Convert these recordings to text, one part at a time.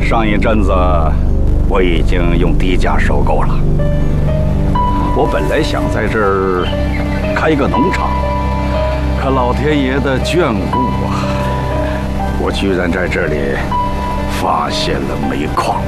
上一阵子我已经用低价收购了。我本来想在这儿开一个农场，可老天爷的眷顾啊，我居然在这里发现了煤矿。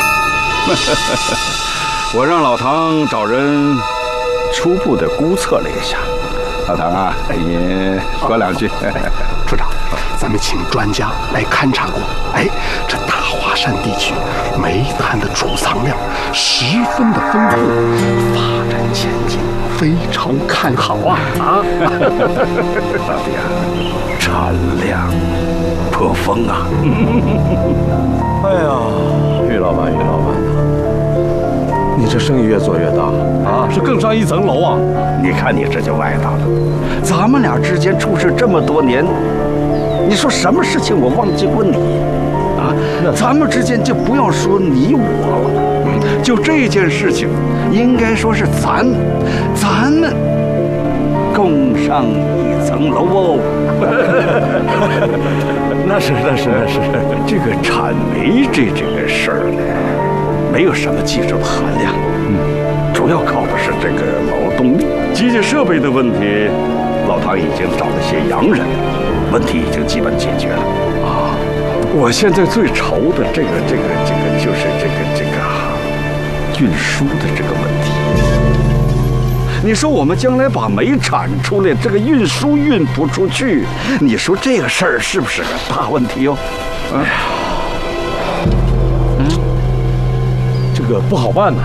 我让老唐找人初步的估测了一下。老唐啊，你说两句。 处长，咱们请专家来勘察过，哎，这大华山地区煤炭的储藏量十分的丰富，发展前景非常看好啊！ 老弟啊，产量颇丰啊！ 哎呀，于老板，你这生意越做越大啊，是更上一层楼啊！ 你看你这就歪打了，咱们俩之间处事这么多年，你说什么事情我忘记过你啊？咱们之间就不要说你我了，就这件事情，应该说是咱们共上一层楼哦。 那是， 这个产煤这个事儿呢，没有什么技术的含量，主要靠的是这个劳动力、机械设备的问题。老唐已经找了些洋人，问题已经基本解决了啊。我现在最愁的这个就是这个运输的这个问题。你说我们将来把煤产出来，这个运输运不出去，你说这个事儿是不是个大问题哟？ 这个不好办呐。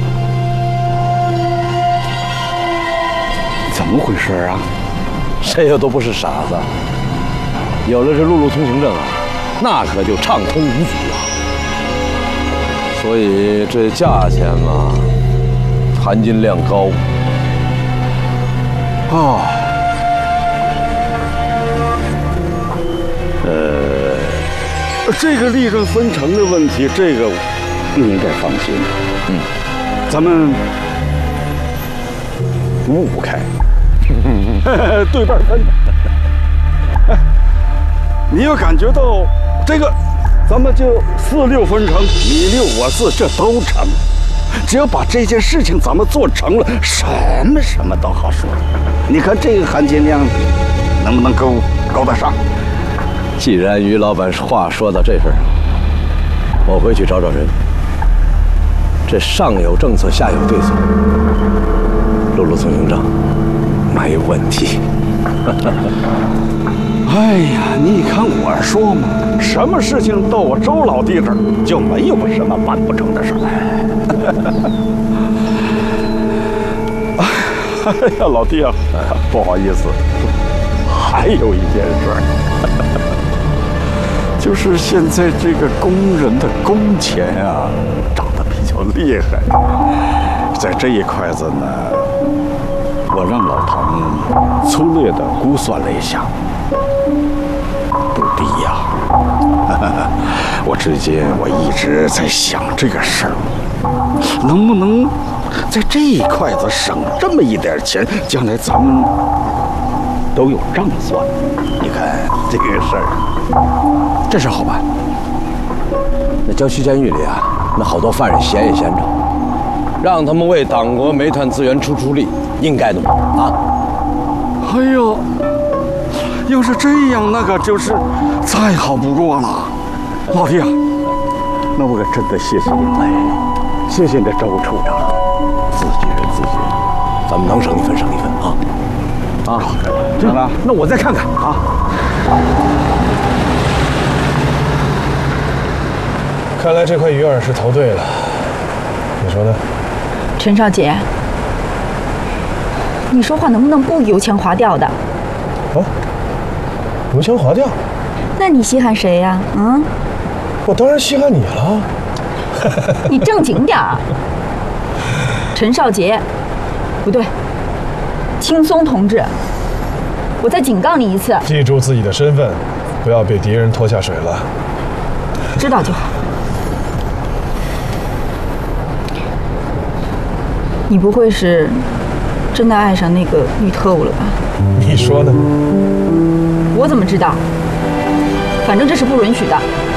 怎么回事啊？ 谁又都不是傻子，有了这陆路通行证啊，那可就畅通无阻啊。所以这价钱嘛，含金量高。 哦，这个利润分成的问题，这个你应该放心。咱们5-5开，对半分。你要感觉到这个，咱们就4-6分成，你6我4，这都成。只要把这件事情咱们做成了，什么都好说。你看这个含金量能不能够得上？ 既然于老板话说到这份上，我回去找找人。这上有政策，下有对策。陆路通行证没问题。 哎呀，你看我说嘛，什么事情到我周老弟这儿就没有什么办不成的事儿。哎呀，老弟啊，不好意思，还有一件事儿，就是现在这个工人的工钱啊，涨得比较厉害。在这一块子呢，我让老唐粗略的估算了一下，不低呀。我一直在想这个事儿，能不能在这一块子省这么一点钱，将来咱们都有账算。你看这个事儿， 这事好办。那郊区监狱里啊，那好多犯人闲也闲着，让他们为党国煤炭资源出力，应该的嘛啊！ 哎呦，要是这样，那可就是再好不过了。老弟啊，那我可真的谢谢你了，谢谢你的周处长。自己人， 咱们能省一分省一分啊！啊， 真的？ 那我再看看啊。 看来这块鱼饵是投对了，你说呢？ 陈少杰，你说话能不能不油腔滑调的？ 哦，油腔滑调？ 那你稀罕谁呀？ 我当然稀罕你了。 你正经点儿。陈少杰，不对，青松同志，我再警告你一次， 记住自己的身份，不要被敌人拖下水了。 知道就好。你不会是真的爱上那个女特务了吧？ 你说呢？ 我怎么知道？反正这是不允许的。